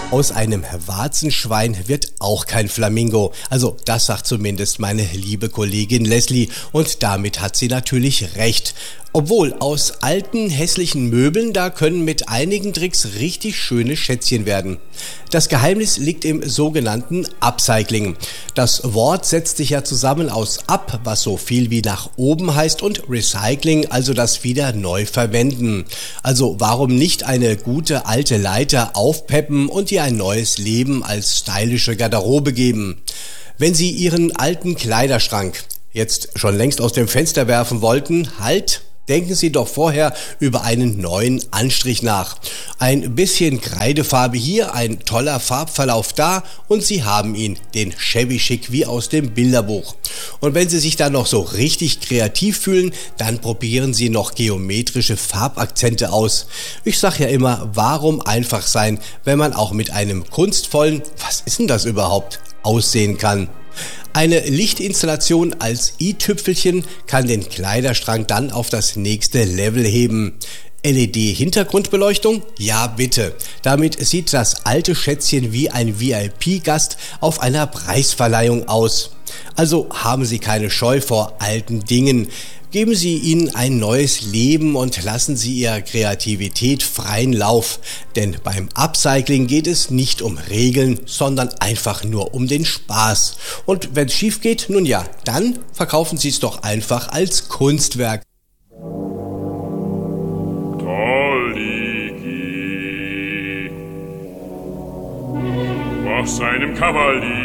Aus einem Warzenschwein wird auch kein Flamingo. Also das sagt zumindest meine liebe Kollegin Leslie und damit hat sie natürlich recht. Obwohl, aus alten, hässlichen Möbeln, da können mit einigen Tricks richtig schöne Schätzchen werden. Das Geheimnis liegt im sogenannten Upcycling. Das Wort setzt sich ja zusammen aus up, was so viel wie nach oben heißt, und Recycling, also das wieder neu verwenden. Also warum nicht eine gute alte Leiter aufpeppen und ihr ein neues Leben als stylische Garderobe geben? Wenn Sie Ihren alten Kleiderschrank jetzt schon längst aus dem Fenster werfen wollten, halt! Denken Sie doch vorher über einen neuen Anstrich nach. Ein bisschen Kreidefarbe hier, ein toller Farbverlauf da und Sie haben ihn, den Shabby Chic wie aus dem Bilderbuch. Und wenn Sie sich dann noch so richtig kreativ fühlen, dann probieren Sie noch geometrische Farbakzente aus. Ich sag ja immer, warum einfach sein, wenn man auch mit einem kunstvollen, was ist denn das überhaupt, aussehen kann. Eine Lichtinstallation als i-Tüpfelchen kann den Kleiderschrank dann auf das nächste Level heben. LED-Hintergrundbeleuchtung? Ja, bitte. Damit sieht das alte Schätzchen wie ein VIP-Gast auf einer Preisverleihung aus. Also haben Sie keine Scheu vor alten Dingen. Geben Sie ihnen ein neues Leben und lassen Sie Ihrer Kreativität freien Lauf. Denn beim Upcycling geht es nicht um Regeln, sondern einfach nur um den Spaß. Und wenn es schief geht, nun ja, dann verkaufen Sie es doch einfach als Kunstwerk. Was einem Kavalier